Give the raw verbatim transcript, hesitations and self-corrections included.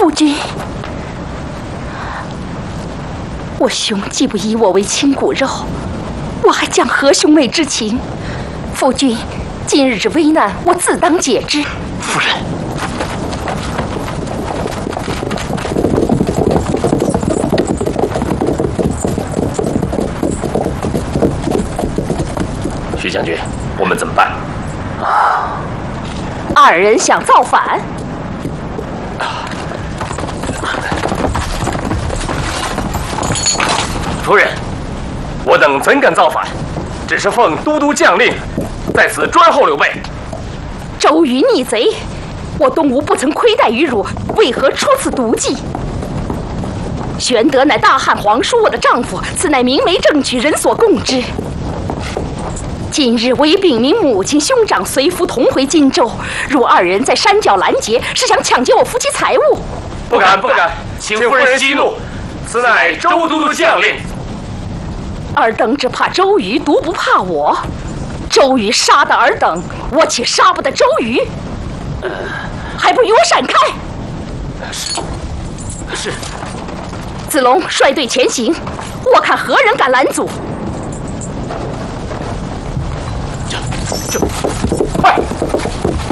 夫君，我兄既不以我为亲骨肉，我还讲何兄妹之情？夫君，今日之危难，我自当解之。 夫人，徐将军，我们怎么办？ 啊，二人想造反？ 夫人，我等怎敢造反？只是奉都督将令，在此专候刘备。 周瑜逆贼，我东吴不曾亏待于汝，为何出此毒计？玄德乃大汉皇叔我的丈夫，此乃明媒正娶，人所共知。今日我已禀明母亲兄长，随夫同回荆州。若二人在山脚拦截，是想抢劫我夫妻财物。 不敢不敢，请夫人息怒，此乃周都督将令。 尔等只怕周瑜，独不怕我。周瑜杀得尔等，我岂杀不得周瑜？呃，还不与我闪开！ 是是。 子龙率队前行，我看何人敢拦阻。